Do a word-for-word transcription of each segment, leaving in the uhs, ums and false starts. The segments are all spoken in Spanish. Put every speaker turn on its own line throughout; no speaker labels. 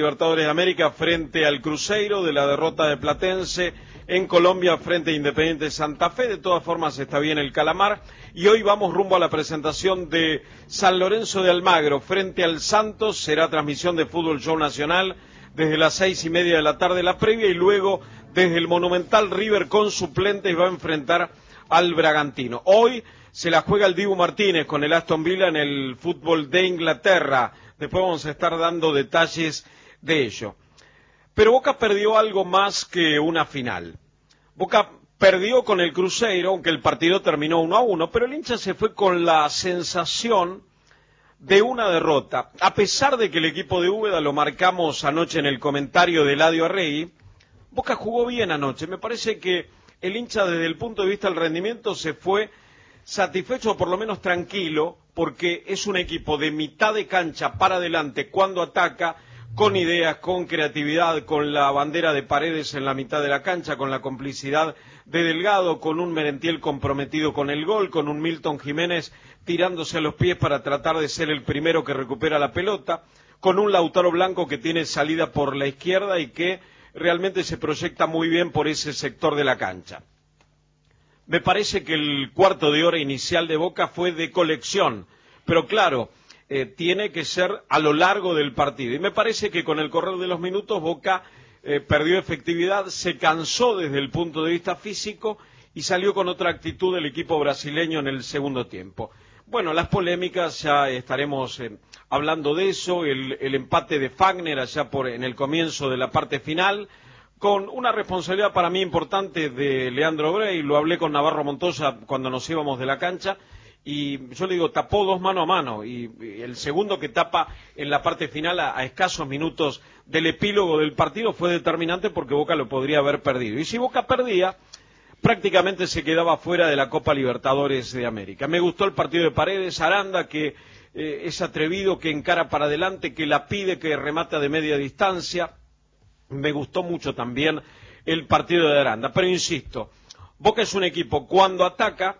Libertadores de América frente al Cruzeiro, de la derrota de Platense en Colombia frente a Independiente Santa Fe. De todas formas está bien el calamar, y hoy vamos rumbo a la presentación de San Lorenzo de Almagro frente al Santos. Será transmisión de Fútbol Show Nacional desde las seis y media de la tarde la previa, y luego desde el Monumental River con suplentes va a enfrentar al Bragantino. Hoy se la juega el Dibu Martínez con el Aston Villa en el fútbol de Inglaterra. Después vamos a estar dando detalles de ello. Pero Boca perdió algo más que una final. Boca perdió con el Cruzeiro, aunque el partido terminó uno a uno, pero el hincha se fue con la sensación de una derrota. A pesar de que el equipo de Úbeda, lo marcamos anoche en el comentario de Eladio Arregui, Boca jugó bien anoche. Me parece que el hincha, desde el punto de vista del rendimiento, se fue satisfecho, o por lo menos tranquilo, porque es un equipo de mitad de cancha para adelante cuando ataca, con ideas, con creatividad, con la bandera de Paredes en la mitad de la cancha, con la complicidad de Delgado, con un Merentiel comprometido con el gol, con un Milton Jiménez tirándose a los pies para tratar de ser el primero que recupera la pelota, con un Lautaro Blanco que tiene salida por la izquierda y que realmente se proyecta muy bien por ese sector de la cancha. Me parece que el cuarto de hora inicial de Boca fue de colección, pero claro, eh, tiene que ser a lo largo del partido. Y me parece que con el correr de los minutos Boca eh, perdió efectividad, se cansó desde el punto de vista físico y salió con otra actitud del equipo brasileño en el segundo tiempo. Bueno, las polémicas, ya estaremos eh, hablando de eso, el, el empate de Fagner allá por, en el comienzo de la parte final, con una responsabilidad para mí importante de Leandro Brey. Lo hablé con Navarro Montoya cuando nos íbamos de la cancha, y yo le digo, tapó dos mano a mano, y, y el segundo que tapa en la parte final, a, a escasos minutos del epílogo del partido, fue determinante porque Boca lo podría haber perdido. Y si Boca perdía, prácticamente se quedaba fuera de la Copa Libertadores de América. Me gustó el partido de Paredes, Aranda, que eh, es atrevido, que encara para adelante, que la pide, que remata de media distancia. Me gustó mucho también el partido de Aranda, pero insisto, Boca es un equipo cuando ataca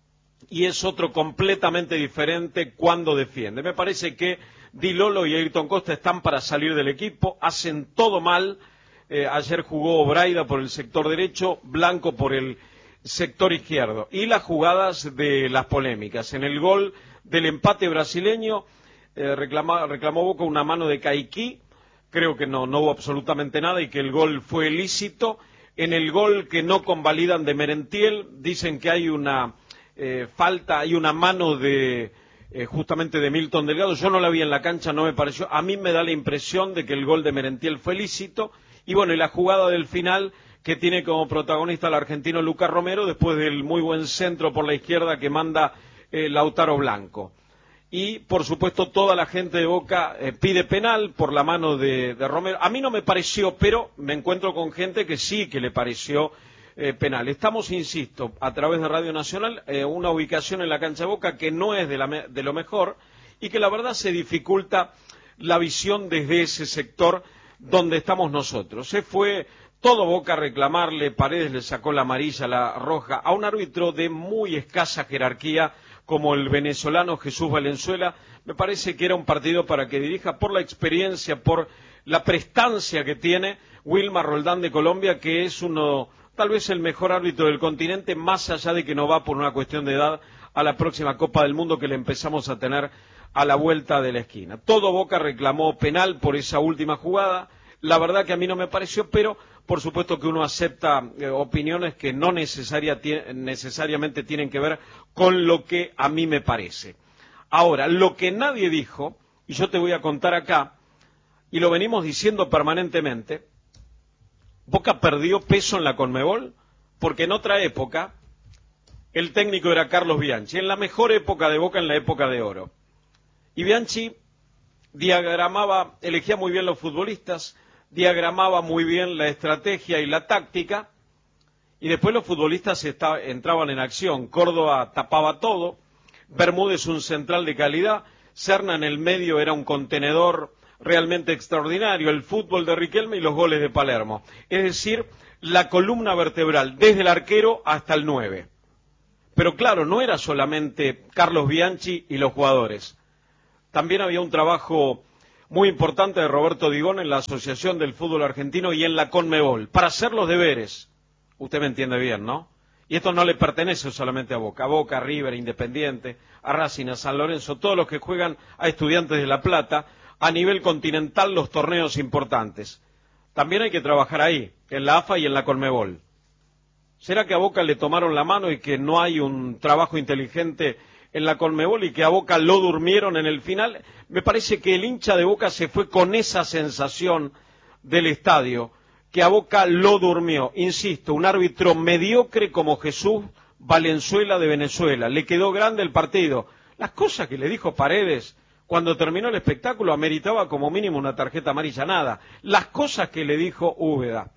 y es otro completamente diferente cuando defiende. Me parece que Di Lolo y Ayrton Costa están para salir del equipo, hacen todo mal. Eh, ayer jugó Braida por el sector derecho, Blanco por el sector izquierdo. Y las jugadas de las polémicas. En el gol del empate brasileño eh, reclama, reclamó Boca una mano de Caiquí. Creo que no, no hubo absolutamente nada y que el gol fue ilícito. En el gol que no convalidan de Merentiel, dicen que hay una eh, falta, hay una mano de eh, justamente de Milton Delgado. Yo no la vi en la cancha, no me pareció. A mí me da la impresión de que el gol de Merentiel fue ilícito. Y bueno, y la jugada del final, que tiene como protagonista al argentino Lucas Romero, después del muy buen centro por la izquierda que manda eh, Lautaro Blanco. Y, por supuesto, toda la gente de Boca eh, pide penal por la mano de, de Romero. A mí no me pareció, pero me encuentro con gente que sí que le pareció eh, penal. Estamos, insisto, a través de Radio Nacional, eh, una ubicación en la cancha de Boca que no es de, la, de lo mejor y que la verdad se dificulta la visión desde ese sector donde estamos nosotros. Se fue todo Boca a reclamarle, Paredes le sacó la amarilla, la roja, a un árbitro de muy escasa jerarquía como el venezolano Jesús Valenzuela. Me parece que era un partido para que dirija, por la experiencia, por la prestancia que tiene Wilmar Roldán de Colombia, que es uno, tal vez el mejor árbitro del continente, más allá de que no va por una cuestión de edad a la próxima Copa del Mundo que le empezamos a tener a la vuelta de la esquina. Todo Boca reclamó penal por esa última jugada. La verdad que a mí no me pareció, pero por supuesto que uno acepta eh, opiniones que no necesaria, necesariamente tienen que ver con lo que a mí me parece. Ahora, lo que nadie dijo, y yo te voy a contar acá, y lo venimos diciendo permanentemente, Boca perdió peso en la Conmebol, porque en otra época el técnico era Carlos Bianchi, en la mejor época de Boca, en la época de oro. Y Bianchi diagramaba, elegía muy bien los futbolistas, diagramaba muy bien la estrategia y la táctica, y después los futbolistas está, entraban en acción. Córdoba tapaba todo, Bermúdez un central de calidad, Serna en el medio era un contenedor realmente extraordinario, el fútbol de Riquelme y los goles de Palermo. Es decir, la columna vertebral, desde el arquero hasta el nueve. Pero claro, no era solamente Carlos Bianchi y los jugadores. También había un trabajo muy importante de Roberto Digón en la Asociación del Fútbol Argentino y en la Conmebol, para hacer los deberes. Usted me entiende bien, ¿no? Y esto no le pertenece solamente a Boca, a Boca, a River, a Independiente, a Racing, a San Lorenzo, todos los que juegan a Estudiantes de La Plata, a nivel continental los torneos importantes. También hay que trabajar ahí, en la A F A y en la Conmebol. ¿Será que a Boca le tomaron la mano y que no hay un trabajo inteligente en la Conmebol y que a Boca lo durmieron en el final? Me parece que el hincha de Boca se fue con esa sensación del estadio, que a Boca lo durmió. Insisto, un árbitro mediocre como Jesús Valenzuela de Venezuela. Le quedó grande el partido. Las cosas que le dijo Paredes cuando terminó el espectáculo ameritaba como mínimo una tarjeta amarilla, nada. Las cosas que le dijo Úbeda.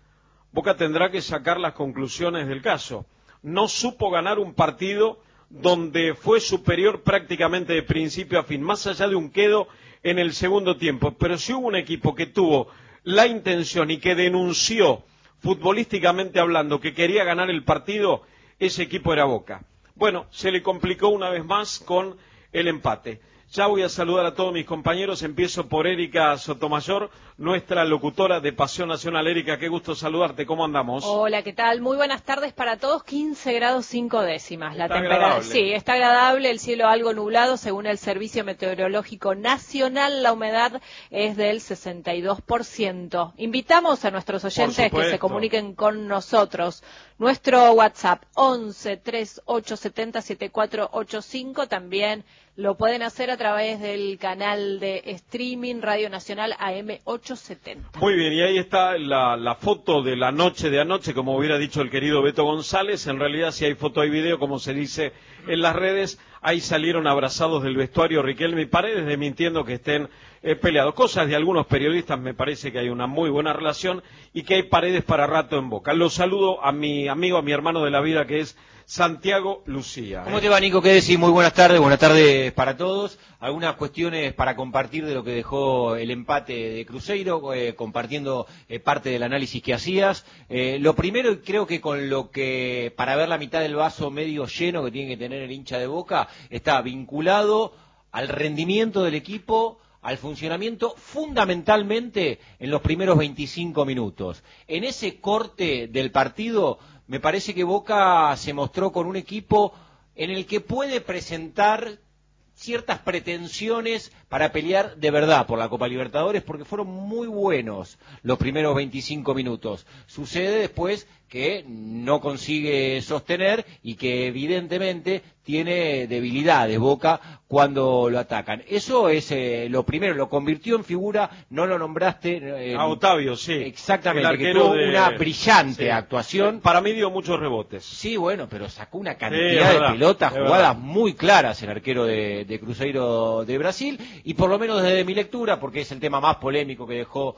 Boca tendrá que sacar las conclusiones del caso. No supo ganar un partido donde fue superior prácticamente de principio a fin, más allá de un quedo en el segundo tiempo. Pero si hubo un equipo que tuvo la intención y que denunció, futbolísticamente hablando, que quería ganar el partido, ese equipo era Boca. Bueno, se le complicó una vez más con el empate. Ya voy a saludar a todos mis compañeros, empiezo por Erika Sotomayor, nuestra locutora de Pasión Nacional. Erika, qué gusto saludarte, ¿cómo andamos?
Hola, ¿qué tal? Muy buenas tardes para todos, quince grados cinco décimas. La
está
temperatura.
agradable.
Sí, está agradable, el cielo algo nublado, según el Servicio Meteorológico Nacional, la humedad es del sesenta y dos por ciento. Invitamos a nuestros oyentes que se comuniquen con nosotros. Nuestro WhatsApp, once, treinta y ocho, setenta, setenta y cuatro ochenta y cinco, también lo pueden hacer a través del canal de streaming Radio Nacional A M ochocientos setenta.
Muy bien, y ahí está la, la foto de la noche de anoche, como hubiera dicho el querido Beto González. En realidad, si hay foto hay video, como se dice en las redes. Ahí salieron abrazados del vestuario Riquelme y Paredes, desmintiendo que estén eh, peleados. Cosas de algunos periodistas, me parece que hay una muy buena relación y que hay Paredes para rato en Boca. Los saludo a mi amigo, a mi hermano de la vida, que es Santiago Lucía.
¿Cómo te va, Nico? ¿Qué decís? Muy buenas tardes, buenas tardes para todos. Algunas cuestiones para compartir de lo que dejó el empate de Cruzeiro, eh, compartiendo eh, parte del análisis que hacías. Eh, lo primero, y creo que con lo que, para ver la mitad del vaso medio lleno que tiene que tener el hincha de Boca, está vinculado al rendimiento del equipo, al funcionamiento fundamentalmente en los primeros veinticinco minutos. En ese corte del partido, me parece que Boca se mostró con un equipo en el que puede presentar ciertas pretensiones para pelear de verdad por la Copa Libertadores, porque fueron muy buenos los primeros veinticinco minutos. Sucede después que no consigue sostener y que evidentemente tiene debilidades Boca cuando lo atacan. Eso es eh, lo primero, lo convirtió en figura, no lo nombraste. Eh,
a Otavio, sí.
Exactamente, que tuvo
de...
una brillante
sí.
actuación.
Para mí dio muchos rebotes.
Sí, bueno, pero sacó una cantidad
sí,
de
verdad,
pelotas, jugadas
verdad.
muy claras el arquero de, de Cruzeiro de Brasil, y por lo menos desde mi lectura, porque es el tema más polémico que dejó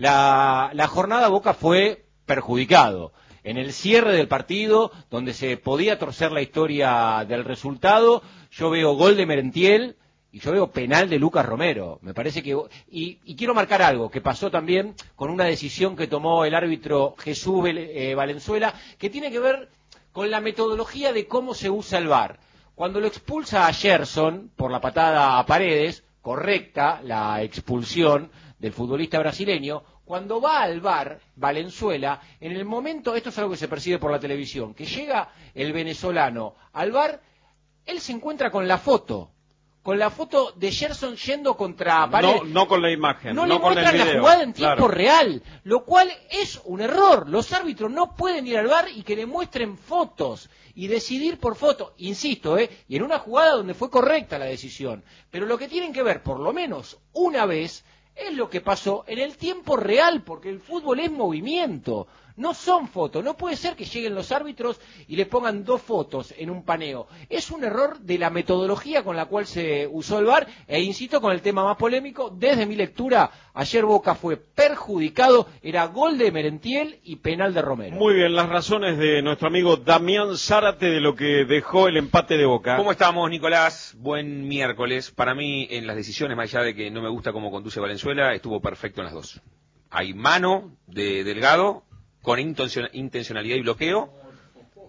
la, la jornada, Boca fue perjudicado. En el cierre del partido, donde se podía torcer la historia del resultado, yo veo gol de Merentiel y yo veo penal de Lucas Romero. Me parece que... Y, y quiero marcar algo que pasó también con una decisión que tomó el árbitro Jesús eh, Valenzuela, que tiene que ver con la metodología de cómo se usa el V A R. Cuando lo expulsa a Gerson por la patada a Paredes, correcta la expulsión del futbolista brasileño. Cuando va al V A R, Valenzuela, en el momento, esto es algo que se percibe por la televisión, que llega el venezolano al V A R, él se encuentra con la foto, con la foto de Gerson yendo contra Paredes.
No, no con la imagen,
no,
no
le
con el
muestran
video,
la jugada en tiempo
claro.
real, lo cual es un error. Los árbitros no pueden ir al V A R y que le muestren fotos y decidir por foto, insisto, ¿eh? Y en una jugada donde fue correcta la decisión. Pero lo que tienen que ver, por lo menos una vez, es lo que pasó en el tiempo real, porque el fútbol es movimiento, no son fotos. No puede ser que lleguen los árbitros y le pongan dos fotos en un paneo. Es un error de la metodología con la cual se usó el V A R, e insisto con el tema más polémico, desde mi lectura, ayer Boca fue perjudicado, era gol de Merentiel y penal de Romero.
Muy bien, las razones de nuestro amigo Damián Zárate de lo que dejó el empate de Boca.
¿Cómo estamos, Nicolás? Buen miércoles. Para mí, en las decisiones, más allá de que no me gusta cómo conduce Valenzuela, estuvo perfecto en las dos. Hay mano de Delgado con intencionalidad y bloqueo,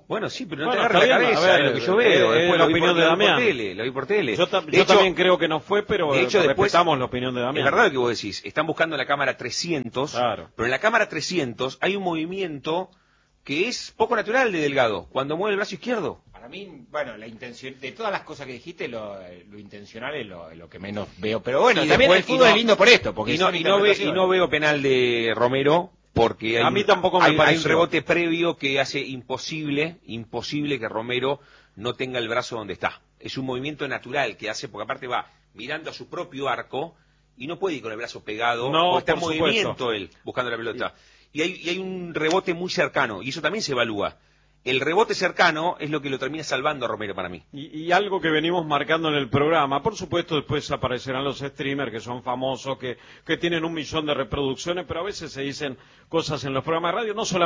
Bueno, sí, pero no
bueno,
te agarres la cabeza,
ver,
es lo que yo veo.
Eh,
después
la
lo vi
opinión
por,
de
lo vi por
Damián.
tele, lo vi por tele.
Yo, ta
De
yo
hecho,
también creo que no fue, pero
de hecho, después,
respetamos la opinión de Damián.
Es verdad lo que vos decís, están buscando la cámara trescientos,
claro.
pero en la cámara trescientos hay un movimiento que es poco natural de Delgado, cuando mueve el brazo izquierdo.
Para mí, bueno, la intención, de todas las cosas que dijiste, lo, lo intencional es lo, lo que menos veo. Pero bueno,
y
también
después,
el fútbol
no,
es lindo por esto, porque
y no, y no, ve, y no veo penal de Romero, porque hay,
a mí tampoco me
hay, hay un
pareció.
rebote previo que hace imposible, imposible que Romero no tenga el brazo donde está. Es un movimiento natural que hace, porque aparte va mirando a su propio arco y no puede ir con el brazo pegado,
no,
porque está en
supuesto.
movimiento él, buscando la pelota. Y hay, y hay un rebote muy cercano, y eso también se evalúa. El rebote cercano es lo que lo termina salvando a Romero para mí.
Y, y algo que venimos marcando en el programa, por supuesto después aparecerán los streamers que son famosos, que, que tienen un millón de reproducciones, pero a veces se dicen cosas en los programas de radio, no solamente